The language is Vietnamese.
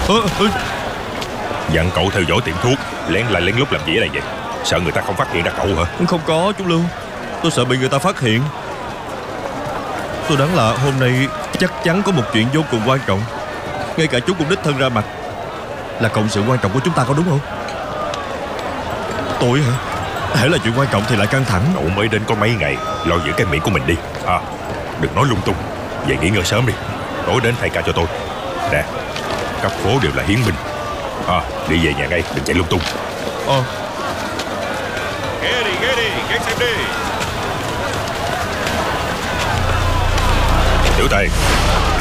Dặn cậu theo dõi tiệm thuốc, lén lút làm gì ở đây vậy? Sợ người ta không phát hiện ra cậu hả? Không có chú Lưu, tôi sợ bị người ta phát hiện. Tôi đoán là hôm nay chắc chắn có một chuyện vô cùng quan trọng. Ngay cả chú cũng đích thân ra mặt. Là cộng sự quan trọng của chúng ta, có đúng không? Tôi hả? Hễ là chuyện quan trọng thì lại căng thẳng. Cậu mới đến có mấy ngày, lo giữ cái miệng của mình đi. Đừng nói lung tung. Về nghỉ ngơi sớm đi, tối đến thay ca cho tôi. Nè, cấp phố đều là hiến binh. Đi về nhà ngay, đừng chạy lung tung. Ghé đi, ghé xem đi. Tiểu Tề,